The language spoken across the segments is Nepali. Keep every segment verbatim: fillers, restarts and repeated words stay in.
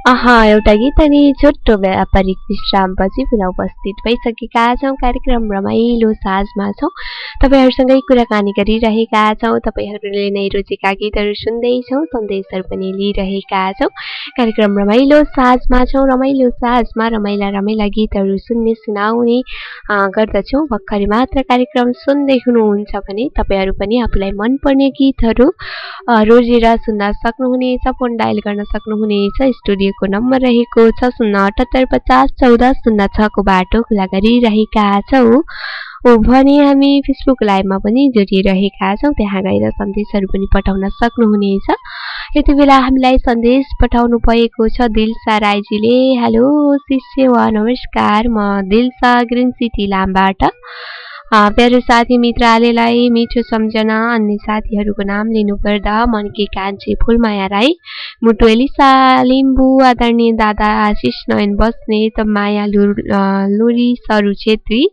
अह एउटा गीत अनि छोटो व्यापारिक विश्रामपछि पुनः उपस्थित भइसकेका छौँ। कार्यक्रम रमाइलो साँझमा छौँ, तपाईँहरूसँगै कुराकानी गरिरहेका छौँ। तपाईँहरूले नै रोजेका गीतहरू सुन्दैछौँ, सन्देशहरू पनि लिइरहेका छौँ। कार्यक्रम रमाइलो साँझमा छौँ। रमाइलो साँझमा रमाइला रमाइला गीतहरू सुन्ने सुनाउने गर्दछौँ। भर्खरै मात्र कार्यक्रम सुन्दै हुनुहुन्छ भने तपाईँहरू पनि आफूलाई मनपर्ने गीतहरू रोजेर सुन्न सक्नुहुनेछ। फोन डायल गर्न सक्नुहुनेछ। स्टुडियो को नम्बर रहेको छ शून्य अठहत्तर पचास चौध शून्य छ को बाटो खुला गरिरहेका छौँ भने हामी फेसबुक लाइभमा पनि जोडिरहेका छौँ। त्यहाँ गएर सन्देशहरू पनि पठाउन सक्नुहुनेछ। यति बेला हामीलाई सन्देश पठाउनु भएको छ दिलसा राईजीले। हेलो शिष्य वा नमस्कार, म दिलसा ग्रिन सिटी लामबाट प्यारो साथी मित्रालेलाई मिठो सम्झना। अन्य साथीहरूको नाम लिनुपर्दा मनकी कान्छी फुलमाया राई, मुटु एलिसा लिम्बू, आदरणीय दादा आशिष नयन बस्नेत, माया लुरी सरू छेत्री,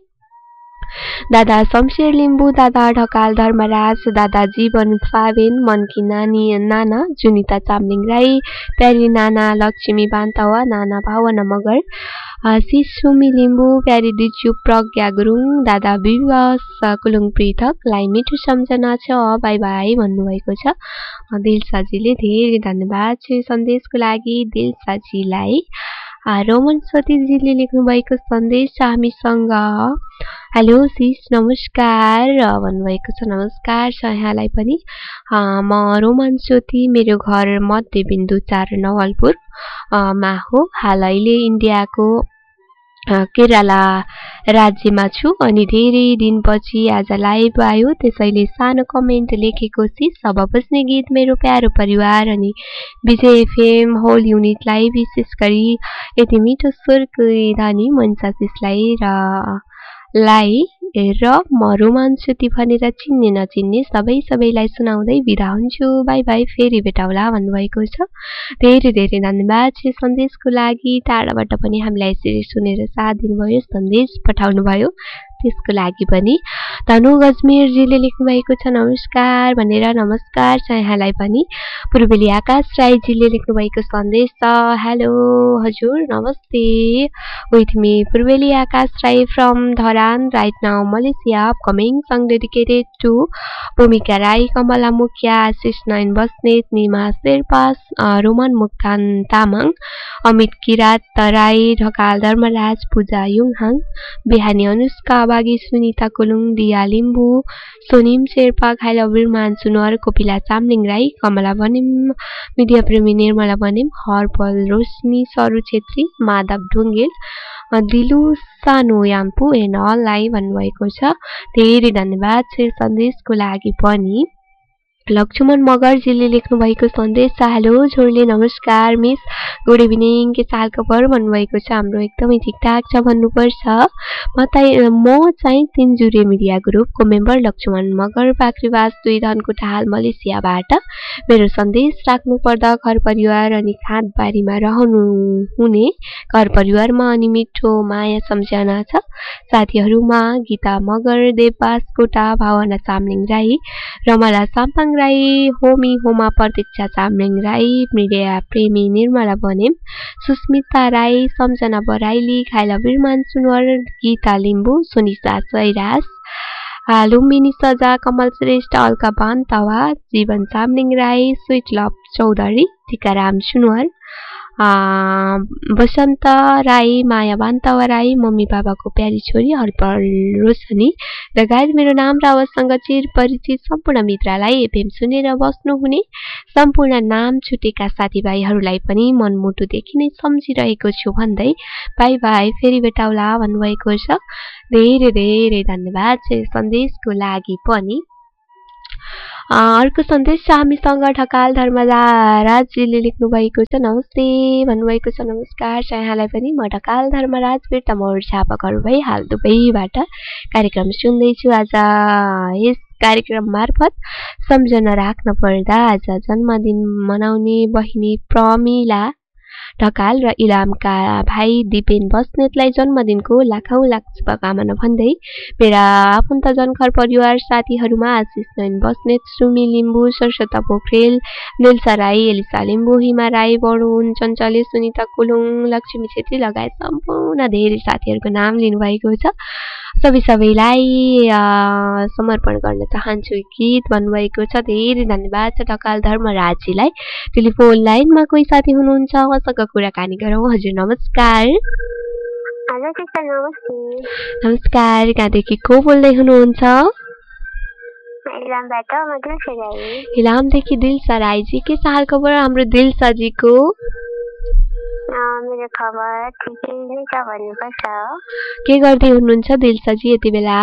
दादा शमशेर लिम्बू, दादा ढकाल धर्मराज, दादा जीवन फावेन, मनकी नानी नाना जुनिता चामलिङ राई, प्यारी नाना लक्ष्मी बान्तवा, नाना भावना मगर, शिशुमी लिम्बू, प्यारी दिजु प्रज्ञा गुरुङ, दादा विवास कुलुङ पृथकलाई मिठो सम्झना छ, बाई बाई भन्नुभएको छ दिलसाजीले। धेरै धन्यवाद छ सन्देशको लागि दिलसाजीलाई। रोमन सतीजीले लेख्नु भएको सन्देश छ हामीसँग। हेलो शिष नमस्कार भन्नुभएको छ। नमस्कार छ यहाँलाई पनि। म रोमन ज्योति, मेरो घर मध्यबिन्दु चार नवलपुर मा हो। हाल अहिले इन्डियाको केरला राज्यमा छु अनि धेरै दिनपछि आज लाइभ आयो, त्यसैले सानो कमेन्ट लेखेको छु। अब बस्ने गीत मेरो प्यारो परिवार अनि विजय एफएम होल युनिटलाई, विशेष गरी यति मिठो स्वरको धनी मन्साशिषलाई र लाई र म रोमाञ्चती भनेर चिन्ने नचिन्ने सबै सबैलाई सुनाउँदै बिदा हुन्छु। बाई बाई, फेरि भेटौँला भन्नुभएको छ। धेरै धेरै धन्यवाद छ सन्देशको लागि। टाढाबाट पनि हामीलाई यसरी सुनेर साथ दिनुभयो, सन्देश पठाउनु भयो, त्यसको लागि पनि। धनु गजमेरजीले लेख्नु भएको छ नमस्कार भनेर। नमस्कार छ यहाँलाई पनि। पूर्वेली आकाश राईजीले लेख्नु भएको सन्देश छ। हेलो हजुर नमस्ते, with me Purbeli Akash Rai from Dharan right now Malaysia, upcoming song dedicated to भूमिका राई, कमला मुखिया, आशिष नयन बस्नेत, निमा शेर्पा, रोमन मुक्तान तामाङ, अमित किरात तराई, ढकाल धर्मराज, पूजा युङहाङ, बिहानी अनुष्का बागी, सुनिता कुलुङ, दिया लिम्बू, सोनिम शेर्पा, खाइला बिरमान सुनवार, कोपिला चामलिङ राई, कमला बनिम, मिडिया प्रेमी निर्मला बनिम, हरपल रोशनी, सरू छेत्री, माधव ढुङ्गेल, दिलु सानो याम्पू एन अललाई भन्नुभएको छ। धेरै धन्यवाद छ सन्देशको लागि पनि। लक्ष्मण मगरजीले लेख्नु भएको सन्देश छ। हेलो छोरीले नमस्कार मिस, गुड इभिनिङ, के साल खबर भन्नुभएको छ। हाम्रो एकदमै ठिकठाक छ भन्नुपर्छ। म त म चाहिँ तिनजुरे मिडिया ग्रुपको मेम्बर लक्ष्मण मगर, पाख्रीवास दुई धनकुटा हाल मलेसियाबाट। मेरो सन्देश राख्नु पर्दा घर परिवार अनि खाँदबारीमा रहनु हुने घर परिवारमा अनि मिठो माया सम्झना छ। साथीहरूमा गीता मगर, देवबास कोटा, भावना चामलिङ राई, रमला साम्पाङ राई, होमी होमा प्रतीक्षा चामलिङ राई, मिडिया प्रेमी निर्मला बनेम, सुस्मिता राई, सम्झना बराइली, खाइला बिरमान सुनवर, गीता लिम्बू, सुनिता सैरास, लुम्बिनी सजा, कमल श्रेष्ठ, अल्का बान्तवा, जीवन चामलिङ राई, स्विट लभ चौधरी, टिकाराम सुनवर, बसन्त राई, माया बान्तवा राई, मम्मी बाबाको प्यारी छोरी हरपल रोशनी लगायत मेरो नाम र आवाजसँग चिर परिचित सम्पूर्ण मित्रलाई, एफएम सुनेर बस्नुहुने सम्पूर्ण नाम छुटेका साथीभाइहरूलाई पनि मनमुटुदेखि नै सम्झिरहेको छु भन्दै बाई बाई, फेरि भेटौँला भन्नुभएको छ। धेरै धेरै धन्यवाद छ सन्देशको लागि पनि। अर्को सन्देश छ हामीसँग ढकाल धर्मराजजीले लेख्नु भएको छ। नमस्ते भन्नुभएको छ। नमस्कार छ यहाँलाई पनि। म ढकाल धर्मराज बिर्ता मोर छापाघर भई हाल दुबईबाट कार्यक्रम सुन्दैछु। आज यस कार्यक्रम मार्फत सम्झना राख्न पर्दा आज जन्मदिन मनाउने बहिनी प्रमिला ढकाल र इलामका भाइ दिपेन बस्नेतलाई जन्मदिनको लाखौं लाख शुभकामना भन्दै मेरा आफन्तजन घर परिवार साथीहरूमा आशिष नयन बस्नेत, सुमी लिम्बू, सरस्वता पोखरेल, दिलसा राई, एलिसा लिम्बू, हिमा राई, बरुण चञ्चले, सुनिता कुलुङ, लक्ष्मी छेत्री लगायत सम्पूर्ण धेरै साथीहरूको नाम लिनुभएको छ। सबै सबैलाई समर्पण गर्न चाहन्छु गीत भन्नुभएको छ। धेरै धन्यवाद छ ढकाल धर्मराजीलाई। टेलिफोन लाइनमा कोही साथी हुनुहुन्छ, उहाँसँग कुराकानी गरौँ। हजुर नमस्कार। नमस्कार, कहाँदेखि को बोल्दै हुनुहुन्छ? इलामदेखि दिलसा राईजी, के छ हाल खबर हाम्रो दिलसाजीको? मेरो खबर ठिकै नै छ भन्नुपर्छ। के गर्दै हुनुहुन्छ दिलसाजी यति बेला?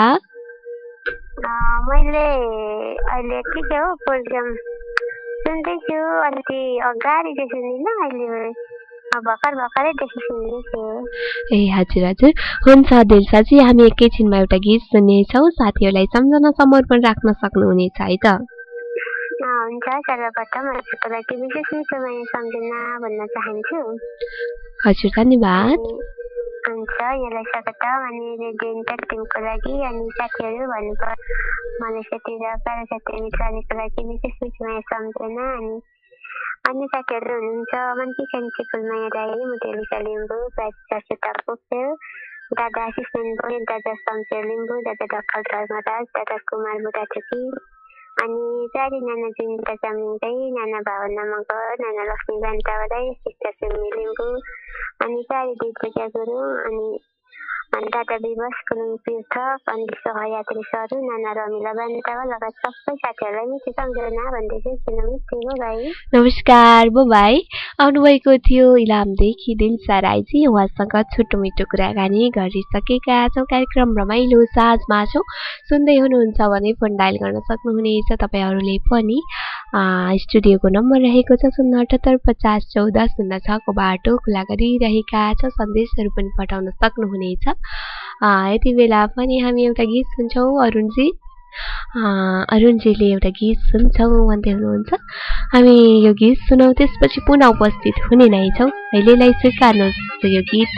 मैले अहिले ठिकै हो प्रोग्राम सुन्दैछु। अलिकति अगाडि चाहिँ सुनिनँ, अहिले भर्खर भर्खरैदेखि सुन्दैछु। ए हजुर हजुर, हुन्छ दिलसाजी, हामी एकैछिनमा एउटा गीत सुन्नेछौँ। साथीहरूलाई सम्झना समर्पण राख्न सक्नुहुनेछ है त? हुन्छ। सर्वप्रथम हजुरको लागि विशेष मिठो माया सम्झना भन्न चाहन्छु। हजुर धन्यवाद। हुन्छ, यसलाई स्वागतम अनि रेडियो इन्टर टिमको लागि अनि साथीहरू भन्नुपर्छ मलाई साथी र प्यारो साथी मित्रहरूको लागि विशेष मिठो माया सम्झना। अनि अन्य साथीहरू हुनुहुन्छ मन्टी कान्छी फुलमाया राई, मुटेलिसा लिम्बू, सरस्वता पोखरेल, दादा आशिष नयन, दादा शमशेर लिम्बू, दादा ढकाल धर्मराज, दादा कुमार बुढाथोकी, अनि प्यारी नाना जुनिता चामलिङदै, नाना भावना मगर, नाना लक्ष्मी बान्तावालाई, शिक्षा सुमी लिम्बू, अनि प्यारी दिपजा गुरुङ, अनि दादा विवश कुलुङ तीर्थक, अनि सहयात्री सरू, नाना रमिला बान्तावा लगायत सबै साथीहरूलाई मिठो सम्झना भन्दैछु। नमस्ते बाई। नमस्कार बाई। आउनुभएको थियो इलामदेखि दिलसा राईजी, उहाँसँग छोटो मिठो कुराकानी गरिसकेका छौँ। कार्यक्रम रमाइलो साँझमा छौँ। सुन्दै हुनुहुन्छ भने फोन डायल गर्न सक्नुहुनेछ तपाईँहरूले पनि। स्टुडियोको नम्बर रहेको छ शून्य अठहत्तर पचास चौध शून्य छको बाटो खुला गरिरहेका छ। सन्देशहरू पनि पठाउन सक्नुहुनेछ। यति बेला पनि हामी एउटा गीत सुन्छौँ। अरुणजी अरुणजीले एउटा गीत सुन्छौँ भन्दै हुनुहुन्छ। हामी यो गीत सुनौँ, त्यसपछि पुनः उपस्थित हुने नै छौँ। अहिलेलाई स्वीकार्नुहोस् यो गीत।